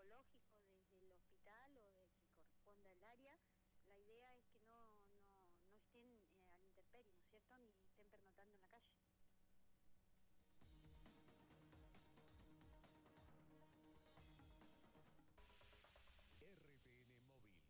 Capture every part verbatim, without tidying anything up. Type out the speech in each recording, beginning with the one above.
meteorológico desde el hospital o de que corresponda al área, la idea es que no, no, no estén eh, a la intemperie, ¿no es cierto?, ni estén pernotando en la calle. R T N Móvil.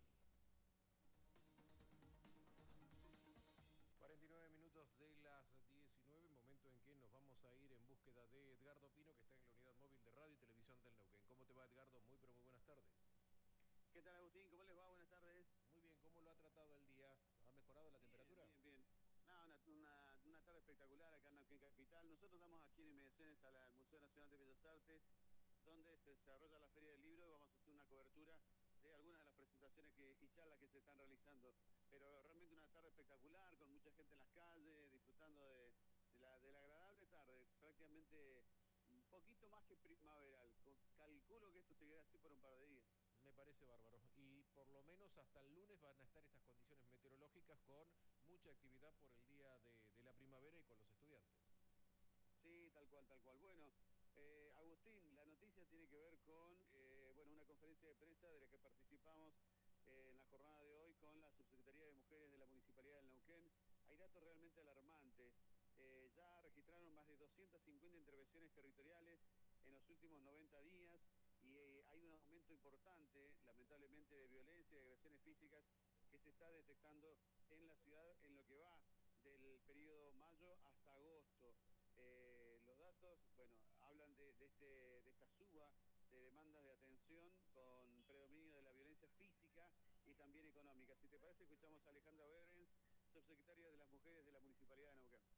cuarenta y nueve minutos de las diecinueve, momento en que nos vamos a ir en búsqueda de Edgardo Pino, que está en la unidad móvil de radio y televisión del Neuquén. ¿Cómo te va, Edgardo? Muy, pero muy buenas tardes. ¿Qué tal, Agustín? ¿Cómo les va? Buenas tardes. Muy bien, ¿cómo lo ha tratado el día? ¿Ha mejorado la bien, temperatura? Bien, bien. No, una, una, una tarde espectacular acá en Neuquén Capital. Nosotros estamos aquí en inmediaciones al Museo Nacional de Bellas Artes, donde se desarrolla la Feria del Libro, y vamos a hacer una cobertura de algunas de las presentaciones que, y charlas que se están realizando. Pero realmente una tarde espectacular, con mucha gente en las calles, disfrutando de, de, la, de la agradable tarde, prácticamente un poquito más que primaveral. Calculo que esto seguirá así por un par de días. Me parece bárbaro. Y por lo menos hasta el lunes van a estar estas condiciones meteorológicas con mucha actividad por el día de, de la primavera y con los estudiantes. Sí, tal cual, tal cual. Bueno, eh, Agustín, la noticia tiene que ver con eh, bueno, una conferencia de prensa de la que participamos eh, en la jornada de hoy con la Subsecretaría de Mujeres de la Municipalidad del Neuquén. Hay datos realmente alarmantes. Eh, ya registraron más de doscientas cincuenta intervenciones territoriales en los últimos noventa días y eh, hay un aumento importante, lamentablemente, de violencia y de agresiones físicas que se está detectando en la ciudad en lo que va del periodo mayo hasta agosto. Eh, los datos, bueno, hablan de, de, este, de esta suba de demandas de atención con predominio de la violencia física y también económica. Si te parece, escuchamos a Alejandra Berens, subsecretaria de las Mujeres de la Municipalidad de Neuquén.